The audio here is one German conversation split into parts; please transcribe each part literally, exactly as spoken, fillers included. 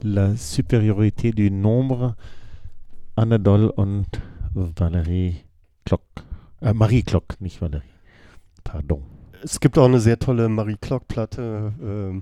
La Supériorité du Nombre, Anadol und Valerie Klock. Äh, Marie Klock, nicht Valerie. Pardon. Es gibt auch eine sehr tolle Marie Klock-Platte, ähm,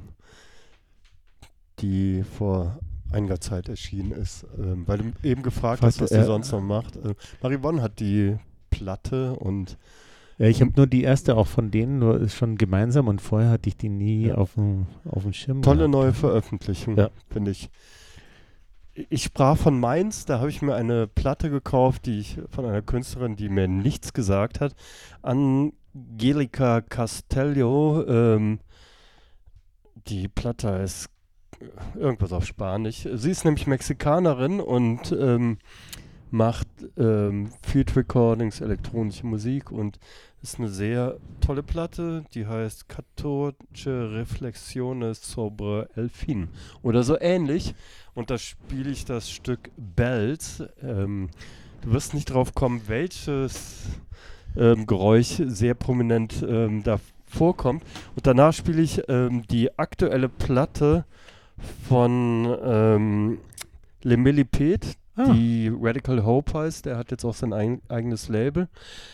die vor einiger Zeit erschienen ist, ähm, weil du eben gefragt Was, hast, was äh, sie sonst noch macht. Äh, Marie Bonn hat die Platte und Ja, ich habe nur die erste auch von denen, nur ist schon gemeinsam und vorher hatte ich die nie Ja. auf dem auf dem Schirm tolle gehabt. neue Veröffentlichung, Ja. finde ich. Ich sprach von Mainz, da habe ich mir eine Platte gekauft, die ich von einer Künstlerin, die mir nichts gesagt hat, Angelica Castello. Ähm, die Platte ist irgendwas auf Spanisch. Sie ist nämlich Mexikanerin und ähm, macht ähm, Field Recordings, elektronische Musik und ist eine sehr tolle Platte, die heißt catorce Reflexiones sobre el fin oder so ähnlich. Und da spiele ich das Stück Bells. Ähm, du wirst nicht drauf kommen, welches ähm, Geräusch sehr prominent ähm, da vorkommt. Und danach spiele ich ähm, die aktuelle Platte von ähm, Le Millipede, Ah. die Radical Hope heißt. Der hat jetzt auch sein ein, eigenes Label.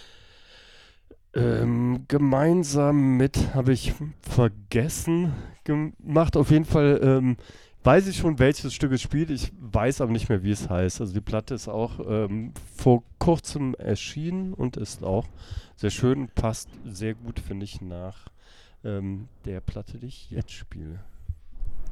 Ähm, gemeinsam mit, habe ich vergessen gemacht. Auf jeden Fall ähm, weiß ich schon, welches Stück es spielt. Ich weiß aber nicht mehr, wie es heißt. Also die Platte ist auch ähm, vor kurzem erschienen und ist auch sehr schön, passt sehr gut, finde ich, nach ähm, der Platte, die ich jetzt spiele.